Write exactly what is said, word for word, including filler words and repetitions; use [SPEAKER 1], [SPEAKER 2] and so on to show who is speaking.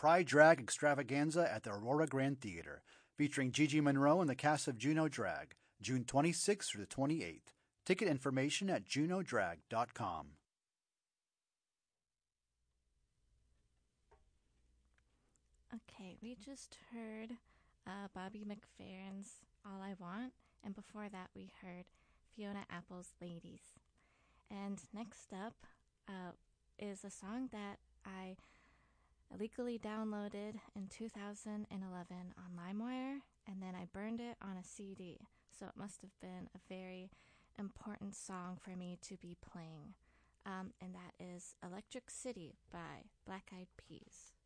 [SPEAKER 1] Pride Drag Extravaganza at the Aurora Grand Theater, featuring Gigi Monroe and the cast of Juno Drag, June twenty-sixth through the twenty-eighth. Ticket information at juno drag dot com.
[SPEAKER 2] Okay, we just heard uh, Bobby McFerrin's All I Want, and before that we heard Fiona Apple's Ladies. And next up uh, is a song that I illegally downloaded in two thousand eleven on LimeWire, and then I burned it on a C D, so it must have been a very important song for me to be playing. Um, and that is Electric City by Black Eyed Peas.